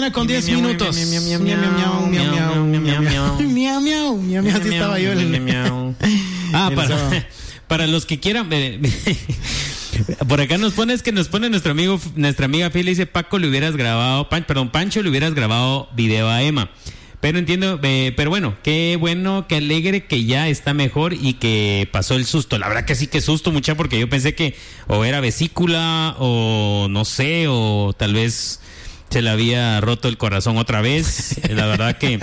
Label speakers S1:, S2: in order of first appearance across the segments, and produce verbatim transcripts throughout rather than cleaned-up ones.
S1: mañana con diez minutos. Miau, miau, miau, miau, miau, miau, miau, miau, así estaba yo.
S2: Ah, para, para los que quieran, por acá nos pones que nos pone nuestro amigo, nuestra amiga Phil, dice: Paco, le hubieras grabado, Pan, perdón, Pancho, le hubieras grabado video a Emma. Pero entiendo, eh, pero bueno, qué bueno, qué alegre que ya está mejor y que pasó el susto. La verdad que sí, que susto, mucha, porque yo pensé que o era vesícula o no sé, o tal vez se le había roto el corazón otra vez. La verdad que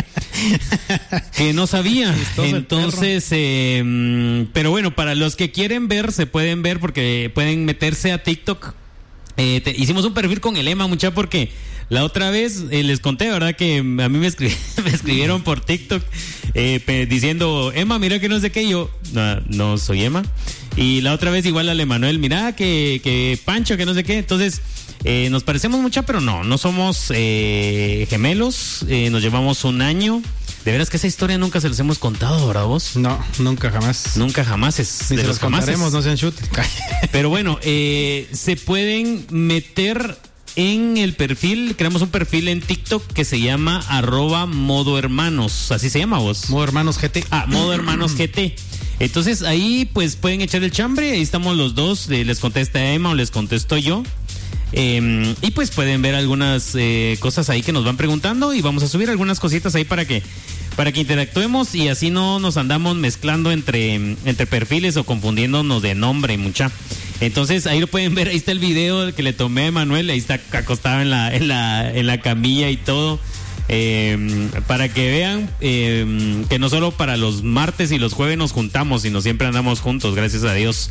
S2: que no sabía. Entonces, eh, pero bueno, para los que quieren ver, se pueden ver porque pueden meterse a TikTok. Eh, te, hicimos un perfil con el Emma, mucha, porque la otra vez eh, les conté, ¿verdad? Que a mí me, escri- me escribieron por TikTok eh, pe- diciendo: Emma, mira que no sé qué. Yo, no, no soy Emma. Y la otra vez igual al Emanuel: mira que, que Pancho, que no sé qué. Entonces, eh, nos parecemos mucho, pero no, no somos eh, gemelos. Eh, nos llevamos un año. De veras que esa historia nunca se los hemos contado, ¿verdad vos?
S1: No, nunca jamás.
S2: Nunca jamás es
S1: Ni
S2: de
S1: se
S2: los
S1: los contaremos, no sean shoot.
S2: Pero bueno, eh, se pueden meter en el perfil. Creamos un perfil en TikTok que se llama arroba modo hermanos. Así se llama, vos.
S1: Modo hermanos G T.
S2: Ah, modo hermanos G T. Entonces ahí pues pueden echar el chambre. Ahí estamos los dos. Eh, les contesta Emma o les contesto yo. Eh, y pues pueden ver algunas eh, cosas ahí que nos van preguntando y vamos a subir algunas cositas ahí para que para que interactuemos y así no nos andamos mezclando entre, entre perfiles o confundiéndonos de nombre, mucha. Entonces ahí lo pueden ver, ahí está el video que le tomé a Manuel, ahí está acostado en la, en la, en la camilla y todo. Eh, para que vean eh, que no solo para los martes y los jueves nos juntamos, sino siempre andamos juntos, gracias a Dios.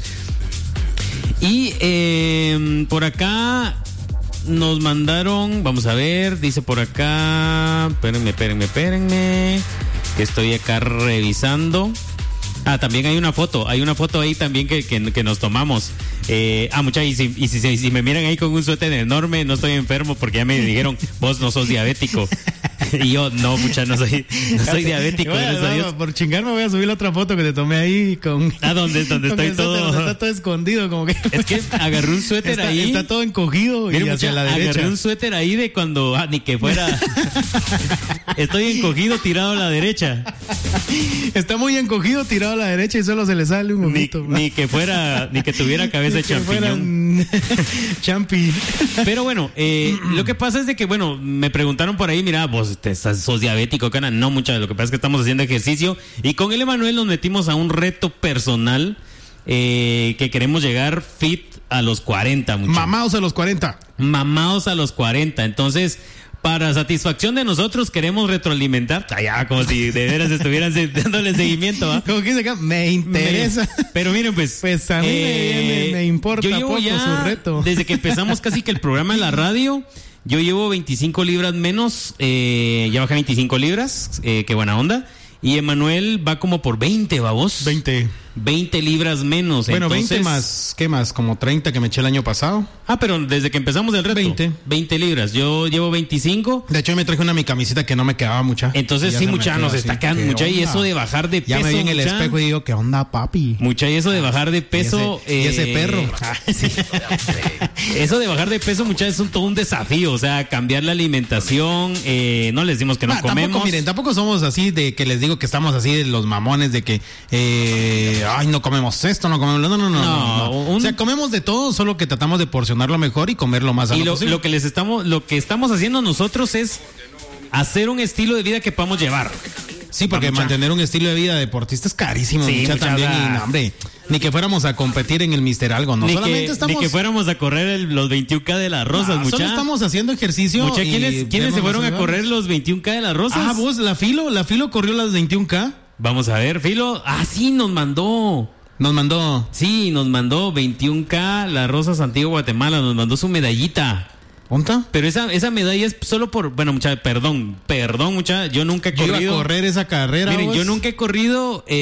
S2: Y eh, por acá nos mandaron, vamos a ver, dice por acá, espérenme, espérenme, espérenme, que estoy acá revisando. Ah, también hay una foto, hay una foto ahí también que, que, que nos tomamos. Eh, ah, muchachos, y, si, y si, si, si me miran ahí con un suéter enorme, no estoy enfermo porque ya me dijeron, vos no sos diabético. Y yo, no, muchachos, no soy, no soy diabético.
S1: Bueno,
S2: gracias a Dios.
S1: Por chingarme voy a subir la otra foto que te tomé ahí con...
S2: Ah, ¿dónde, dónde estoy todo?
S1: Está todo escondido, como que...
S2: Es que agarré un suéter
S1: está,
S2: ahí.
S1: Está todo encogido.
S2: Miren,
S1: y hacia
S2: mucha,
S1: la derecha.
S2: Agarré un suéter ahí de cuando... Ah, ni que fuera... Estoy encogido, tirado a la derecha.
S1: Está muy encogido, tirado a la derecha y solo se le sale un ojito.
S2: Ni, ni que fuera... Ni que tuviera cabeza de champiñón.
S1: Champi.
S2: Pero bueno, eh, lo que pasa es de que, bueno, me preguntaron por ahí, mira, vos te, sos diabético, cana. No, mucha, lo que pasa es que estamos haciendo ejercicio y con el Emanuel nos metimos a un reto personal eh, que queremos llegar fit a los cuarenta, mucha.
S1: Mamados a los cuarenta.
S2: Mamados a los cuarenta, entonces... Para satisfacción de nosotros queremos retroalimentar. Allá, como si de veras estuvieran dándole seguimiento. ¿eh?
S1: Como que dice acá, me interesa.
S2: Me, pero miren, pues.
S1: Pues a mí eh, me, me importa
S2: yo llevo
S1: poco
S2: ya,
S1: su reto.
S2: Desde que empezamos casi que el programa en la radio, yo llevo veinticinco libras menos. Eh, ya bajé veinticinco libras. Eh, qué buena onda. Y Emanuel va como por veinte, babos.
S1: veinte.
S2: veinte libras menos.
S1: Bueno,
S2: entonces,
S1: veinte más, ¿qué más? Como treinta que me eché el año pasado.
S2: Ah, pero desde que empezamos el reto.
S1: veinte.
S2: veinte libras. Yo llevo veinticinco.
S1: De hecho, me traje una mi camiseta que no me quedaba mucha.
S2: Entonces, sí, mucha, nos está quedando mucha. Y eso de bajar de peso.
S1: Ya me vi en el
S2: mucha,
S1: espejo y digo, ¿qué onda, papi?
S2: Mucha, y eso de bajar de peso.
S1: Y ese,
S2: eh,
S1: y ese perro.
S2: Sí. Eso de bajar de peso, mucha, es un, todo un desafío. O sea, cambiar la alimentación. Eh, no les decimos que no ah, comemos.
S1: Tampoco, miren, tampoco somos así de que les digo que estamos así de los mamones de que, eh, ay, no comemos esto, no comemos. No, no, no. no, no, no. Un... O sea, comemos de todo, solo que tratamos de porcionarlo mejor y comer lo más sano
S2: y lo,
S1: posible.
S2: lo que les estamos, lo que estamos haciendo nosotros es hacer un estilo de vida que podamos llevar.
S1: Sí, porque mucha. mantener un estilo de vida deportista es carísimo, sí, mucha, mucha también. Y, no, hombre, ni que fuéramos a competir en el Mister Algo, no
S2: ni
S1: solamente
S2: que,
S1: estamos.
S2: Ni que fuéramos a correr el, los veintiuno K de las Rosas, no, mucha.
S1: Solo estamos haciendo ejercicio.
S2: Mucha, ¿quiénes, ¿quiénes se fueron a correr los veintiuno K de las Rosas?
S1: Ah, vos, la Filo, la Filo corrió las veintiuno K.
S2: Vamos a ver, Filo. Ah, sí, nos mandó.
S1: Nos mandó.
S2: Sí, nos mandó veintiuno K, la Rosas Antigua Guatemala, nos mandó su medallita.
S1: ¿Onta?
S2: Pero esa, esa medalla es solo por, bueno, mucha, perdón, perdón, mucha, yo nunca he
S1: yo
S2: corrido.
S1: Iba a correr esa carrera.
S2: Miren,
S1: vos.
S2: yo nunca he corrido. Eh,